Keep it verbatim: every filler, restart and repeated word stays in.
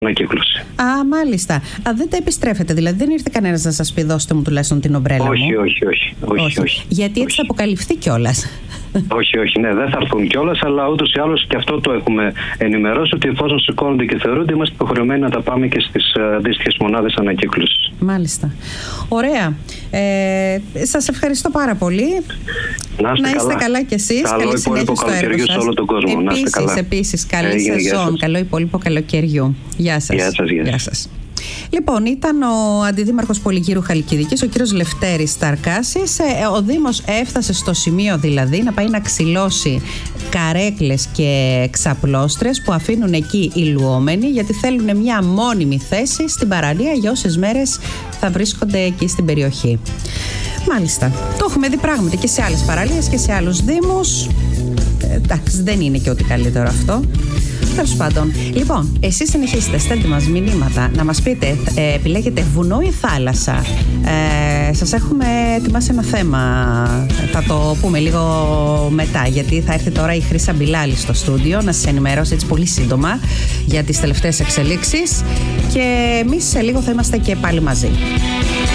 ανακύκλωση. Α, μάλιστα. Α, δεν τα επιστρέφετε, δηλαδή δεν ήρθε κανένας να σας πει δώστε μου τουλάχιστον την ομπρέλα όχι, μου? Όχι, όχι, όχι, όχι, όχι. Γιατί έτσι όχι. θα αποκαλυφθεί κιόλας. Όχι, όχι, ναι, δεν θα έρθουν κιόλας, αλλά ούτως ή άλλως και αυτό το έχουμε ενημερώσει, ότι εφόσον σηκώνονται και θεωρούνται, είμαστε υποχρεωμένοι να τα πάμε και στις αντίστοιχες μονάδες ανακύκλωσης. Μάλιστα. Ωραία. Ε, σας ευχαριστώ πάρα πολύ. Να είστε, να είστε καλά. καλά κι εσείς. Καλό καλή συνέχεια στο έργο σας. Σε όλο τον κόσμο. Επίσης, να είστε καλά. επίσης, καλή Έγινε, σεζόν. Καλό υπόλοιπο καλοκαιριού. Γεια σας. Γεια σας, γεια σας. Γεια σας. Λοιπόν, ήταν ο Αντιδήμαρχος Πολυγύρου Χαλκιδικής, ο κύριος Λευτέρης Ταρκάσης. Ο Δήμος έφτασε στο σημείο δηλαδή να πάει να ξυλώσει καρέκλες και ξαπλώστρες που αφήνουν εκεί οι λουόμενοι, γιατί θέλουν μια μόνιμη θέση στην παραλία για όσες μέρες θα βρίσκονται εκεί στην περιοχή. Μάλιστα. Το έχουμε δει πράγματι και σε άλλες παραλίες και σε άλλους δήμους. Ε, εντάξει, δεν είναι και ό,τι καλύτερο αυτό. Τέλος πάντων. Λοιπόν, εσείς συνεχίστε, στέλνετε μας μηνύματα, να μας πείτε, ε, επιλέγετε βουνό ή θάλασσα. Ε, σας έχουμε ετοιμάσει ένα θέμα, θα το πούμε λίγο μετά, γιατί θα έρθει τώρα η Χρύσα Μπιλάλη στο στούντιο να σας ενημερώσει έτσι πολύ σύντομα για τις τελευταίες εξελίξεις και εμείς σε λίγο θα είμαστε και πάλι μαζί.